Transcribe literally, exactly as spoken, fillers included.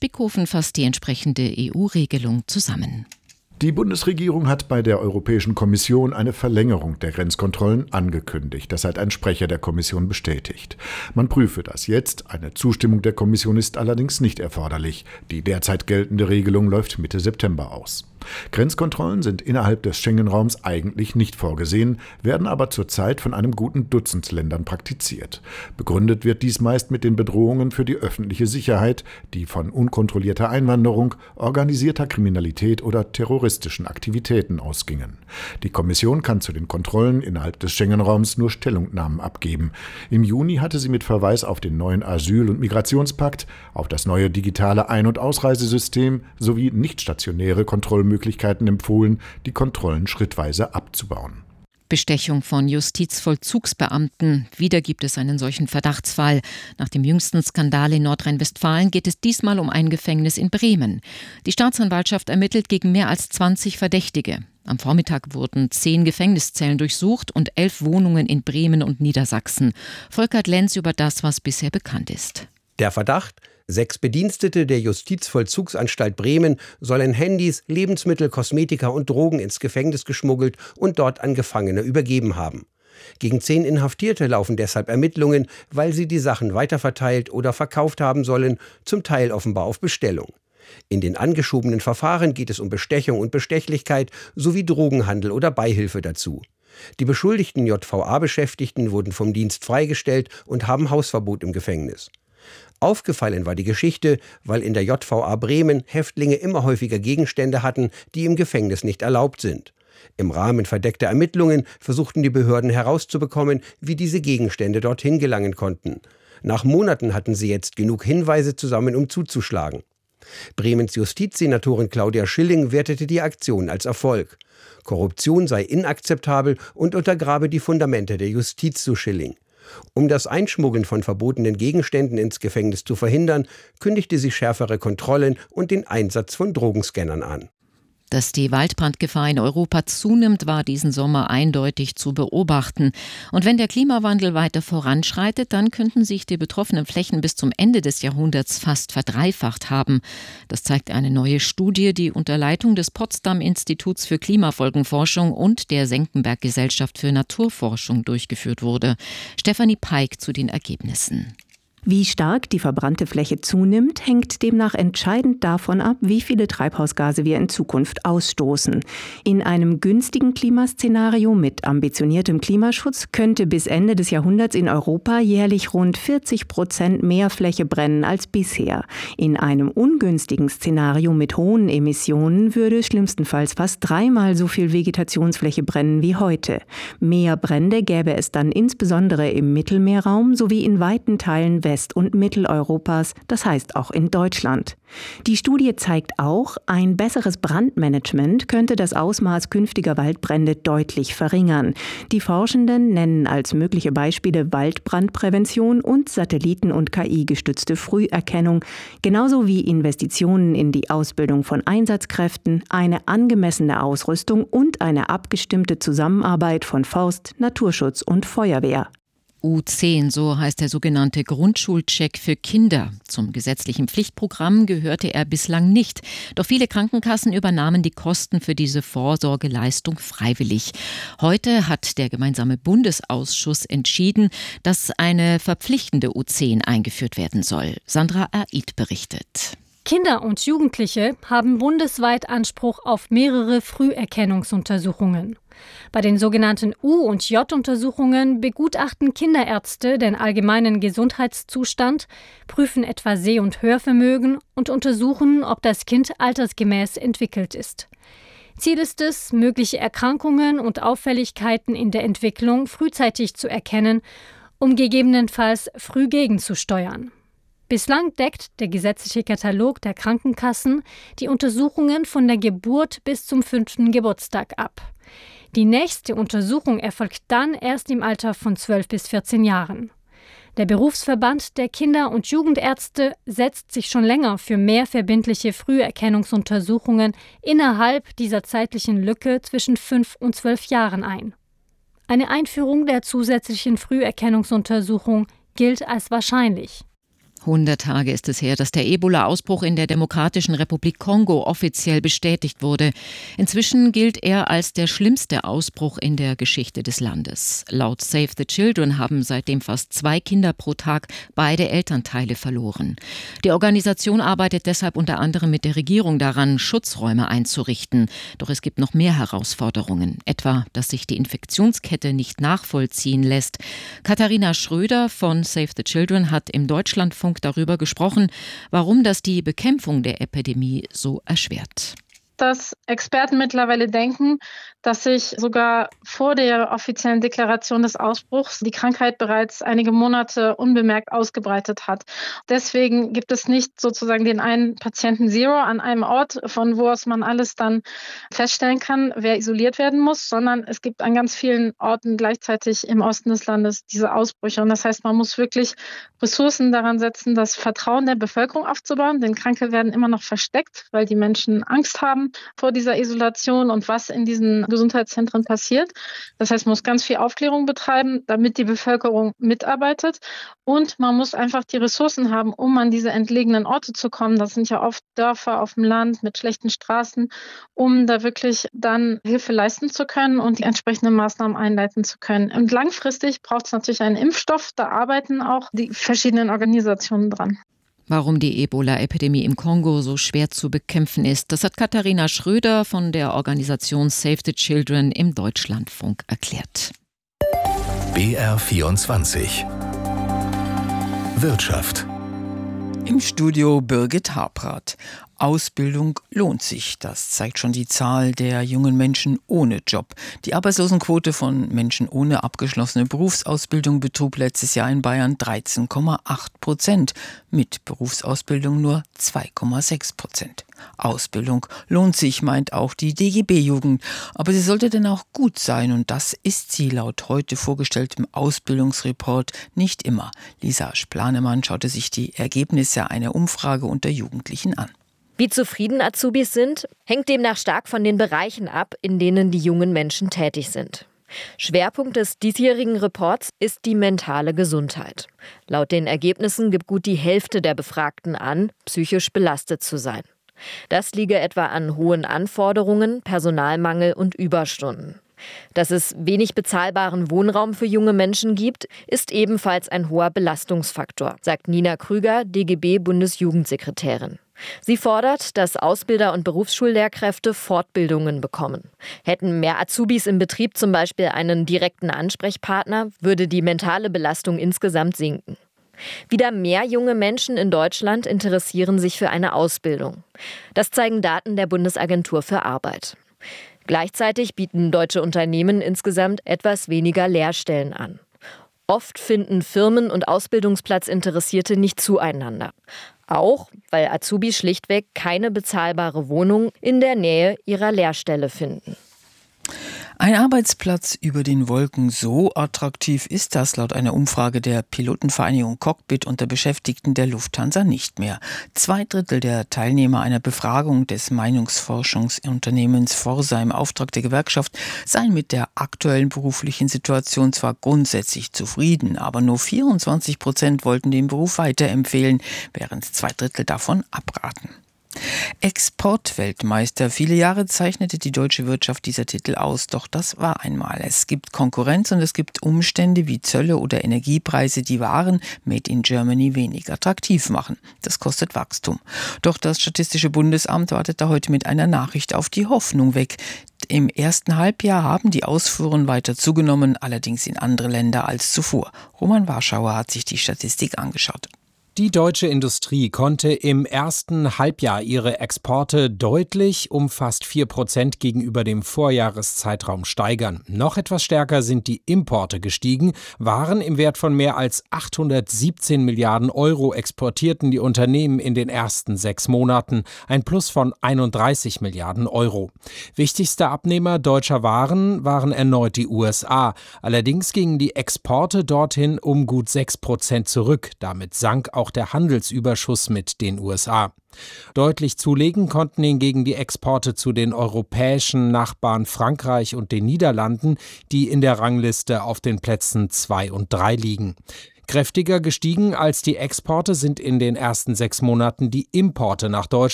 Spickhofen fasst die entsprechende E U-Regelung zusammen. Die Bundesregierung hat bei der Europäischen Kommission eine Verlängerung der Grenzkontrollen angekündigt. Das hat ein Sprecher der Kommission bestätigt. Man prüfe das jetzt. Eine Zustimmung der Kommission ist allerdings nicht erforderlich. Die derzeit geltende Regelung läuft Mitte September aus. Grenzkontrollen sind innerhalb des Schengen-Raums eigentlich nicht vorgesehen, werden aber zurzeit von einem guten Dutzend Ländern praktiziert. Begründet wird dies meist mit den Bedrohungen für die öffentliche Sicherheit, die von unkontrollierter Einwanderung, organisierter Kriminalität oder terroristischen Aktivitäten ausgingen. Die Kommission kann zu den Kontrollen innerhalb des Schengen-Raums nur Stellungnahmen abgeben. Im Juni hatte sie mit Verweis auf den neuen Asyl- und Migrationspakt, auf das neue digitale Ein- und Ausreisesystem sowie nicht-stationäre Kontrollmöglichkeiten Möglichkeiten empfohlen, die Kontrollen schrittweise abzubauen. Bestechung von Justizvollzugsbeamten. Wieder gibt es einen solchen Verdachtsfall. Nach dem jüngsten Skandal in Nordrhein-Westfalen geht es diesmal um ein Gefängnis in Bremen. Die Staatsanwaltschaft ermittelt gegen mehr als zwanzig Verdächtige. Am Vormittag wurden zehn Gefängniszellen durchsucht und elf Wohnungen in Bremen und Niedersachsen. Volkert Lenz über das, was bisher bekannt ist. Der Verdacht: Sechs Bedienstete der Justizvollzugsanstalt Bremen sollen Handys, Lebensmittel, Kosmetika und Drogen ins Gefängnis geschmuggelt und dort an Gefangene übergeben haben. Gegen zehn Inhaftierte laufen deshalb Ermittlungen, weil sie die Sachen weiterverteilt oder verkauft haben sollen, zum Teil offenbar auf Bestellung. In den angeschobenen Verfahren geht es um Bestechung und Bestechlichkeit sowie Drogenhandel oder Beihilfe dazu. Die beschuldigten J V A-Beschäftigten wurden vom Dienst freigestellt und haben Hausverbot im Gefängnis. Aufgefallen war die Geschichte, weil in der J V A Bremen Häftlinge immer häufiger Gegenstände hatten, die im Gefängnis nicht erlaubt sind. Im Rahmen verdeckter Ermittlungen versuchten die Behörden herauszubekommen, wie diese Gegenstände dorthin gelangen konnten. Nach Monaten hatten sie jetzt genug Hinweise zusammen, um zuzuschlagen. Bremens Justizsenatorin Claudia Schilling wertete die Aktion als Erfolg. Korruption sei inakzeptabel und untergrabe die Fundamente der Justiz, so Schilling. Um das Einschmuggeln von verbotenen Gegenständen ins Gefängnis zu verhindern, kündigte sie schärfere Kontrollen und den Einsatz von Drogenscannern an. Dass die Waldbrandgefahr in Europa zunimmt, war diesen Sommer eindeutig zu beobachten. Und wenn der Klimawandel weiter voranschreitet, dann könnten sich die betroffenen Flächen bis zum Ende des Jahrhunderts fast verdreifacht haben. Das zeigt eine neue Studie, die unter Leitung des Potsdam-Instituts für Klimafolgenforschung und der Senckenberg-Gesellschaft für Naturforschung durchgeführt wurde. Stefanie Peik zu den Ergebnissen. Wie stark die verbrannte Fläche zunimmt, hängt demnach entscheidend davon ab, wie viele Treibhausgase wir in Zukunft ausstoßen. In einem günstigen Klimaszenario mit ambitioniertem Klimaschutz könnte bis Ende des Jahrhunderts in Europa jährlich rund vierzig Prozent mehr Fläche brennen als bisher. In einem ungünstigen Szenario mit hohen Emissionen würde schlimmstenfalls fast dreimal so viel Vegetationsfläche brennen wie heute. Mehr Brände gäbe es dann insbesondere im Mittelmeerraum sowie in weiten Teilen West- und Mitteleuropas, das heißt auch in Deutschland. Die Studie zeigt auch, ein besseres Brandmanagement könnte das Ausmaß künftiger Waldbrände deutlich verringern. Die Forschenden nennen als mögliche Beispiele Waldbrandprävention und Satelliten- und K I-gestützte Früherkennung, genauso wie Investitionen in die Ausbildung von Einsatzkräften, eine angemessene Ausrüstung und eine abgestimmte Zusammenarbeit von Forst, Naturschutz und Feuerwehr. U zehn, so heißt der sogenannte Grundschulcheck für Kinder. Zum gesetzlichen Pflichtprogramm gehörte er bislang nicht. Doch viele Krankenkassen übernahmen die Kosten für diese Vorsorgeleistung freiwillig. Heute hat der gemeinsame Bundesausschuss entschieden, dass eine verpflichtende U zehn eingeführt werden soll. Sandra Aid berichtet. Kinder und Jugendliche haben bundesweit Anspruch auf mehrere Früherkennungsuntersuchungen. Bei den sogenannten U- und J-Untersuchungen begutachten Kinderärzte den allgemeinen Gesundheitszustand, prüfen etwa Seh- und Hörvermögen und untersuchen, ob das Kind altersgemäß entwickelt ist. Ziel ist es, mögliche Erkrankungen und Auffälligkeiten in der Entwicklung frühzeitig zu erkennen, um gegebenenfalls früh gegenzusteuern. Bislang deckt der gesetzliche Katalog der Krankenkassen die Untersuchungen von der Geburt bis zum fünften Geburtstag ab. Die nächste Untersuchung erfolgt dann erst im Alter von zwölf bis vierzehn Jahren. Der Berufsverband der Kinder- und Jugendärzte setzt sich schon länger für mehr verbindliche Früherkennungsuntersuchungen innerhalb dieser zeitlichen Lücke zwischen fünf und zwölf Jahren ein. Eine Einführung der zusätzlichen Früherkennungsuntersuchung gilt als wahrscheinlich. hundert Tage ist es her, dass der Ebola-Ausbruch in der Demokratischen Republik Kongo offiziell bestätigt wurde. Inzwischen gilt er als der schlimmste Ausbruch in der Geschichte des Landes. Laut Save the Children haben seitdem fast zwei Kinder pro Tag beide Elternteile verloren. Die Organisation arbeitet deshalb unter anderem mit der Regierung daran, Schutzräume einzurichten. Doch es gibt noch mehr Herausforderungen, etwa, dass sich die Infektionskette nicht nachvollziehen lässt. Katharina Schröder von Save the Children hat im Deutschlandfunk darüber gesprochen, warum das die Bekämpfung der Epidemie so erschwert. Dass Experten mittlerweile denken, dass sich sogar vor der offiziellen Deklaration des Ausbruchs die Krankheit bereits einige Monate unbemerkt ausgebreitet hat. Deswegen gibt es nicht sozusagen den einen Patienten Zero an einem Ort, von wo aus man alles dann feststellen kann, wer isoliert werden muss, sondern es gibt an ganz vielen Orten gleichzeitig im Osten des Landes diese Ausbrüche. Und das heißt, man muss wirklich Ressourcen daran setzen, das Vertrauen der Bevölkerung aufzubauen, denn Kranke werden immer noch versteckt, weil die Menschen Angst haben vor dieser Isolation und was in diesen Gesundheitszentren passiert. Das heißt, man muss ganz viel Aufklärung betreiben, damit die Bevölkerung mitarbeitet. Und man muss einfach die Ressourcen haben, um an diese entlegenen Orte zu kommen. Das sind ja oft Dörfer auf dem Land mit schlechten Straßen, um da wirklich dann Hilfe leisten zu können und die entsprechenden Maßnahmen einleiten zu können. Und langfristig braucht es natürlich einen Impfstoff. Da arbeiten auch die verschiedenen Organisationen dran. Warum die Ebola-Epidemie im Kongo so schwer zu bekämpfen ist, das hat Katharina Schröder von der Organisation Save the Children im Deutschlandfunk erklärt. B R vierundzwanzig Wirtschaft. Im Studio Birgit Habrath. Ausbildung lohnt sich. Das zeigt schon die Zahl der jungen Menschen ohne Job. Die Arbeitslosenquote von Menschen ohne abgeschlossene Berufsausbildung betrug letztes Jahr in Bayern dreizehn Komma acht Prozent. Mit Berufsausbildung nur zwei Komma sechs Prozent. Ausbildung lohnt sich, meint auch die D G B-Jugend. Aber sie sollte denn auch gut sein. Und das ist sie laut heute vorgestelltem Ausbildungsreport nicht immer. Lisa Splanemann schaute sich die Ergebnisse einer Umfrage unter Jugendlichen an. Wie zufrieden Azubis sind, hängt demnach stark von den Bereichen ab, in denen die jungen Menschen tätig sind. Schwerpunkt des diesjährigen Reports ist die mentale Gesundheit. Laut den Ergebnissen gibt gut die Hälfte der Befragten an, psychisch belastet zu sein. Das liege etwa an hohen Anforderungen, Personalmangel und Überstunden. Dass es wenig bezahlbaren Wohnraum für junge Menschen gibt, ist ebenfalls ein hoher Belastungsfaktor, sagt Nina Krüger, D G B-Bundesjugendsekretärin. Sie fordert, dass Ausbilder und Berufsschullehrkräfte Fortbildungen bekommen. Hätten mehr Azubis im Betrieb zum Beispiel einen direkten Ansprechpartner, würde die mentale Belastung insgesamt sinken. Wieder mehr junge Menschen in Deutschland interessieren sich für eine Ausbildung. Das zeigen Daten der Bundesagentur für Arbeit. Gleichzeitig bieten deutsche Unternehmen insgesamt etwas weniger Lehrstellen an. Oft finden Firmen und Ausbildungsplatzinteressierte nicht zueinander. Auch, weil Azubis schlichtweg keine bezahlbare Wohnung in der Nähe ihrer Lehrstelle finden. Ein Arbeitsplatz über den Wolken, so attraktiv ist das laut einer Umfrage der Pilotenvereinigung Cockpit unter Beschäftigten der Lufthansa nicht mehr. Zwei Drittel der Teilnehmer einer Befragung des Meinungsforschungsunternehmens Forsa im Auftrag der Gewerkschaft seien mit der aktuellen beruflichen Situation zwar grundsätzlich zufrieden, aber nur vierundzwanzig Prozent wollten den Beruf weiterempfehlen, während zwei Drittel davon abraten. Exportweltmeister. Viele Jahre zeichnete die deutsche Wirtschaft dieser Titel aus, doch das war einmal. Es gibt Konkurrenz und es gibt Umstände wie Zölle oder Energiepreise, die Waren made in Germany wenig attraktiv machen. Das kostet Wachstum. Doch das Statistische Bundesamt wartet da heute mit einer Nachricht auf die Hoffnung weg. Im ersten Halbjahr haben die Ausfuhren weiter zugenommen, allerdings in andere Länder als zuvor. Roman Warschauer hat sich die Statistik angeschaut. Die deutsche Industrie konnte im ersten Halbjahr ihre Exporte deutlich um fast vier Prozent gegenüber dem Vorjahreszeitraum steigern. Noch etwas stärker sind die Importe gestiegen. Waren im Wert von mehr als achthundertsiebzehn Milliarden Euro exportierten die Unternehmen in den ersten sechs Monaten. Ein Plus von einunddreißig Milliarden Euro. Wichtigster Abnehmer deutscher Waren waren erneut die U S A. Allerdings gingen die Exporte dorthin um gut sechs Prozent zurück. Damit sank auch der Handelsüberschuss mit den U S A. Deutlich zulegen konnten hingegen die Exporte zu den europäischen Nachbarn Frankreich und den Niederlanden, die in der Rangliste auf den Plätzen zwei und drei liegen. Kräftiger gestiegen als die Exporte sind in den ersten sechs Monaten die Importe nach Deutschland.